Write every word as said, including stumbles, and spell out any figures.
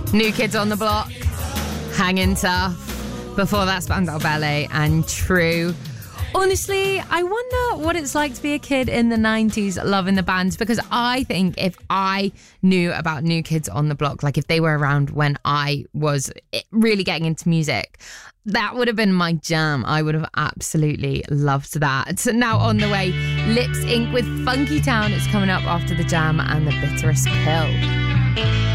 New Kids on the Block, Hanging Tough. Before that, Spandau Ballet and True. Honestly, I wonder what it's like to be a kid in the nineties loving the bands, because I think if I knew about New Kids on the Block, like if they were around when I was really getting into music, that would have been my jam. I would have absolutely loved that. Now on the way, Lips Incorporated with Funky Town is coming up after the Jam and the Bitterest Pill.